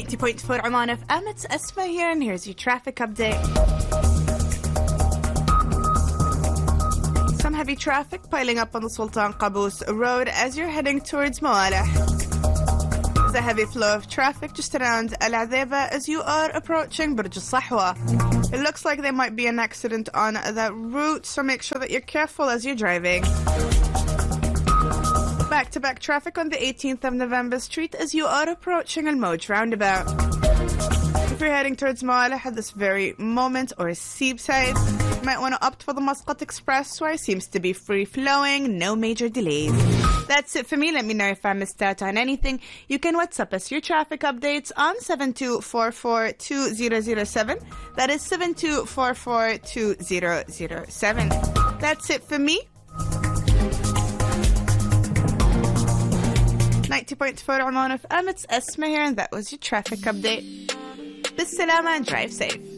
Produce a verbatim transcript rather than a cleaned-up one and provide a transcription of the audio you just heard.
ninety point four Oman F M, it's Esma here, and here's your traffic update. Some heavy traffic piling up on the Sultan Qaboos Road as you're heading towards Mawaleh. There's a heavy flow of traffic just around Al Adheba as you are approaching Burj Al Sahwa. It looks like there might be an accident on that route, so make sure that you're careful as you're driving. Back-to-back traffic on the eighteenth of November Street as you are approaching Al Moj roundabout. If you're heading towards Mawaleh at this very moment, or Seaside, you might want to opt for the Muscat Expressway. Seems to be free-flowing, no major delays. That's it for me. Let me know if I missed out on anything. You can WhatsApp us your traffic updates on seven two four four two zero zero seven. That is seven two four four two zero zero seven. That's it for me. ninety point four Oman F M, it's Esma here, and that was your traffic update. Bissalama and drive safe.